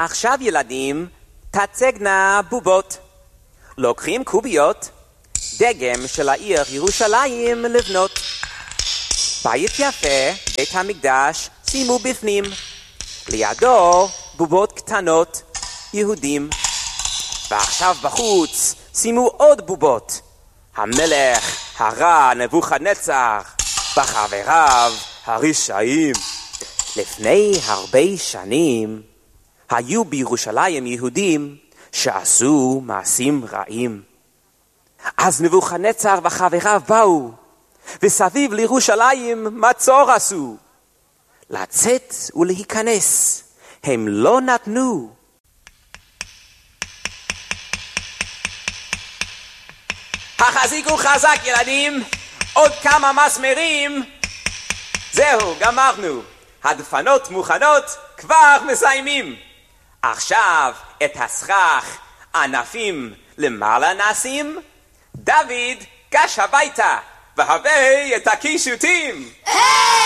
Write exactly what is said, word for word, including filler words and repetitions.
עכשיו ילדים, תצגנה בובות. לוקחים קוביות, דגם של העיר ירושלים לבנות. בית יפה, בית המקדש, שימו בפנים. לידו בובות קטנות, יהודים. ועכשיו בחוץ, שימו עוד בובות. המלך הרע נבוכדנצר, וחבריו הרשעים. לפני הרבה שנים, היו בירושלים יהודים שעשו מעשים רעים. אז נבוכדנצר וחבריו באו, וסביב לירושלים מצור עשו. לצאת ולהיכנס הם לא נתנו. החזיקו חזק ילדים, עוד כמה מסמרים. זהו, גמרנו. הדפנות מוכנות, כבר מסיימים. עכשיו את הסכך ענפים למעלה נשים. דוד גש הביתה והביא את הקישוטים.